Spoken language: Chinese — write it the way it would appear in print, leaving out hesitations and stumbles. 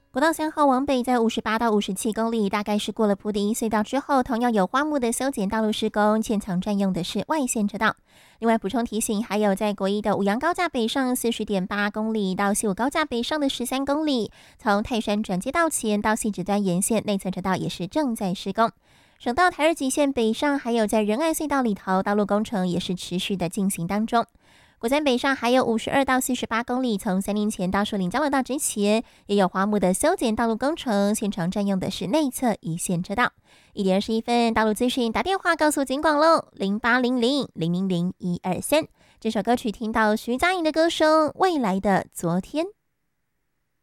国道3号往北在58到57公里，大概是过了埔底隧道之后，同样有花木的修剪道路施工，现场占用的是外线车道。另外补充提醒，还有在国一的五杨高架北上40.8公里到西武高架北上的13公里，从泰山转接道前到汐止端沿线内侧车道也是正在施工。省道台二极线北上，还有在仁爱隧道里头，道路工程也是持续的进行当中。国三北上还有52到48公里，从3年前到树林交流道之前，也有花木的修剪道路工程，现场占用的是内侧一线车道。1:21道路资讯，打电话告诉警广喽，0800-000-123。这首歌曲听到徐佳莹的歌声《未来的昨天》。